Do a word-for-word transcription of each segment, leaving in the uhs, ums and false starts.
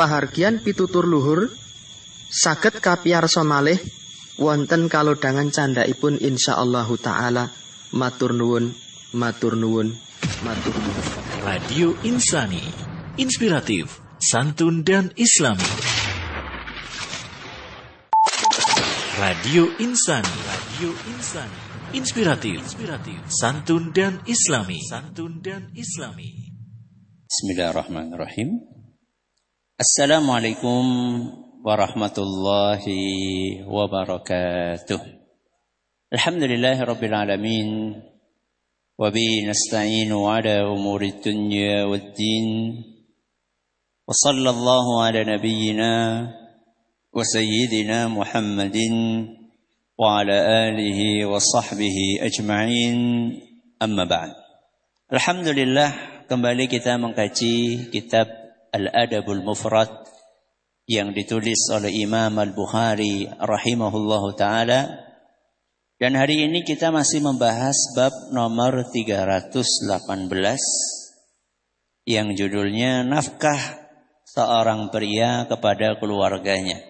pahargian pitutur luhur saged kapiyarsa malih wonten kalodhangan candhaipun insyaallahu taala. Matur nuwun, matur nuwun, matur nuwun. Radio Insani, inspiratif, santun dan islami. Radio Insani, Radio Insani, inspiratif, inspiratif, santun dan islami, santun dan islami. Bismillahirrahmanirrahim. Assalamualaikum warahmatullahi wabarakatuh. Alhamdulillahi rabbil alamin. Wa bihi nasta'inu ala umuri dunya waddin. Wa sallallahu ala nabiyyina wa sayyidina Muhammadin wa ala alihi wa sahbihi ajma'in. Amma ba'd. Alhamdulillah, kembali kita mengkaji kitab Al-Adabul Mufrad yang ditulis oleh Imam Al-Bukhari rahimahullahu ta'ala. Dan hari ini kita masih membahas bab nomor tiga ratus delapan belas yang judulnya nafkah seorang pria kepada keluarganya.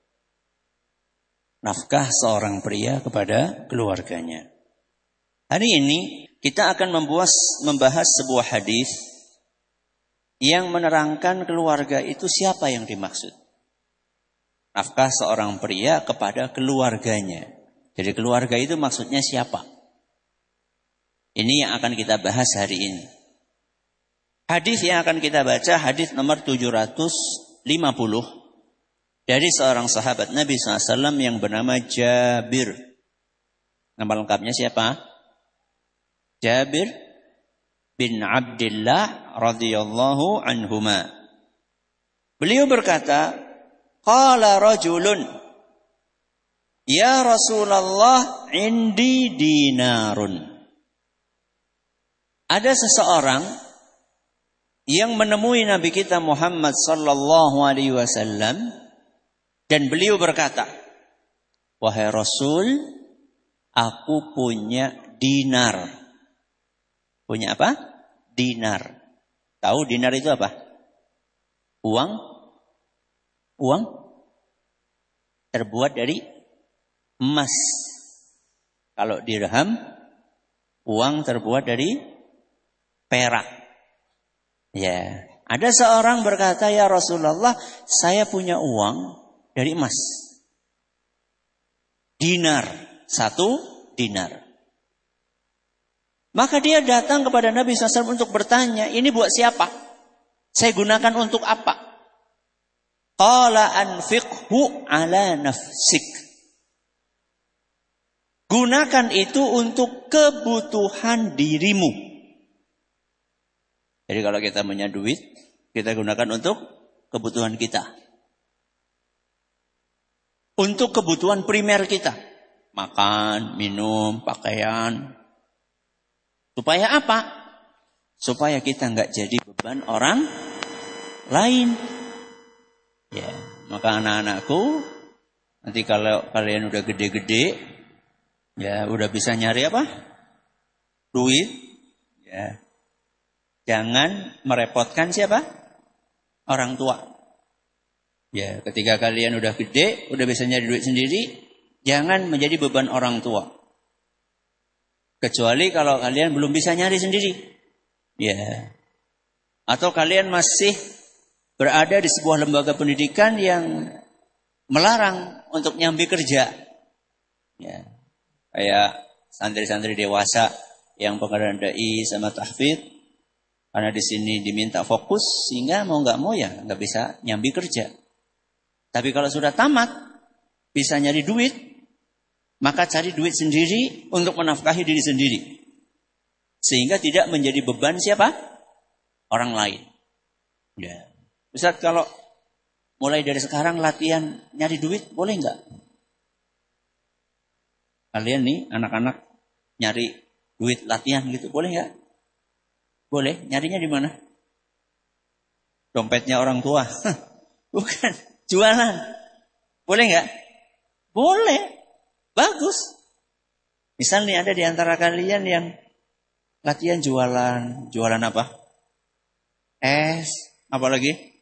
Nafkah seorang pria kepada keluarganya. Hari ini kita akan membuat, membahas sebuah hadis yang menerangkan keluarga itu siapa yang dimaksud. Nafkah seorang pria kepada keluarganya. Jadi keluarga itu maksudnya siapa? Ini yang akan kita bahas hari ini. Hadis yang akan kita baca hadis nomor tujuh ratus lima puluh dari seorang sahabat Nabi shallallahu alaihi wasallam yang bernama Jabir. Nama lengkapnya siapa? Jabir bin Abdullah radhiyallahu anhuma. Beliau berkata, qala rajulun, ya Rasulullah, indi dinarun. Ada seseorang yang menemui Nabi kita Muhammad sallallahu alaihi wasallam dan beliau berkata, wahai Rasul, aku punya dinar. Punya apa? Dinar. Tahu dinar itu apa? Uang? Uang terbuat dari emas. Kalau dirham, uang terbuat dari perak. Ya, ada seorang berkata, ya Rasulullah, saya punya uang dari emas. Dinar, satu dinar. Maka dia datang kepada Nabi shallallahu alaihi wasallam untuk bertanya, ini buat siapa? Saya gunakan untuk apa? Qala anfiqhu ala nafsik. Gunakan itu untuk kebutuhan dirimu. Jadi kalau kita punya duit, kita gunakan untuk kebutuhan kita. Untuk kebutuhan primer kita. Makan, minum, pakaian. Supaya apa? Supaya kita nggak jadi beban orang lain. Ya, maka anak-anakku, nanti kalau kalian udah gede-gede, ya udah bisa nyari apa? Duit. Ya. Jangan merepotkan siapa? Orang tua. Ya, ketika kalian udah gede, udah bisa nyari duit sendiri, jangan menjadi beban orang tua. Kecuali kalau kalian belum bisa nyari sendiri. Ya. Atau kalian masih berada di sebuah lembaga pendidikan yang melarang untuk nyambi kerja. Ya. Kayak santri-santri dewasa yang pengajaran dai sama tahfidz, karena di sini diminta fokus sehingga mau nggak mau ya nggak bisa nyambi kerja. Tapi kalau sudah tamat bisa nyari duit, maka cari duit sendiri untuk menafkahi diri sendiri, sehingga tidak menjadi beban siapa? Orang lain. Ya. Ustaz, kalau mulai dari sekarang latihan nyari duit boleh nggak? Kalian nih anak-anak nyari duit latihan gitu, boleh nggak? Boleh. Nyarinya di mana? Dompetnya orang tua? Bukan. Jualan. Boleh nggak? Boleh. Bagus. Misal nih ada di antara kalian yang latihan jualan. Jualan apa? Es. Apa lagi?